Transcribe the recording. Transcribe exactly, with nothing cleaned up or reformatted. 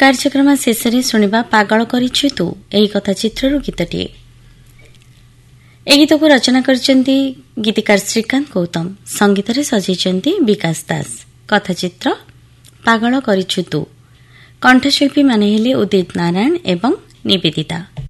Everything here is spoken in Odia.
କାର୍ଯ୍ୟକ୍ରମ ଶେଷରେ ଶୁଣିବା ପାଗଳ କରିଛୁ ତୁ ଏହି କଥା ଚିତ୍ରରୁ ଗୀତଟିଏ। ଏହି ଗୀତକୁ ରଚନା କରିଛନ୍ତି ଗୀତିକାର ଶ୍ରୀକାନ୍ତ ଗୌତମ, ସଙ୍ଗୀତରେ ସଜେଇଛନ୍ତି ବିକାଶ ଦାସ। କଥାଚିତ୍ର ପାଗଳ କରିଛୁ ତୁ। କଣ୍ଠଶିଳ୍ପୀମାନେ ହେଲେ ଉଦିତ ନାରାୟଣ ଏବଂ ନିବେଦିତା।